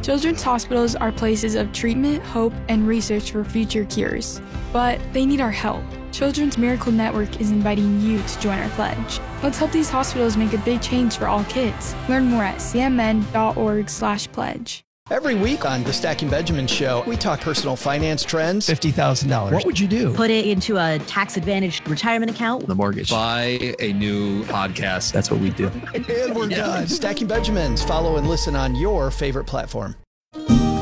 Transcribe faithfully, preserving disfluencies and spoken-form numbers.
Children's hospitals are places of treatment, hope, and research for future cures. But they need our help. Children's Miracle Network is inviting you to join our pledge. Let's help these hospitals make a big change for all kids. Learn more at c m n dot org slash pledge. Every week on the Stacking Benjamin Show, we talk personal finance trends. fifty thousand dollars. What would you do? Put it into a tax-advantaged retirement account. The mortgage. Buy a new podcast. That's what we do. And we're done. Stacking Benjamins. Follow and listen on your favorite platform.